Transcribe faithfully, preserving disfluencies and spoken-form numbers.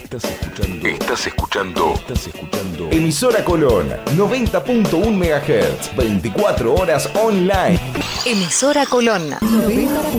Estás escuchando. Estás escuchando. Estás escuchando. Emisora Colón, noventa punto uno megahertz, veinticuatro horas online. Emisora Colón.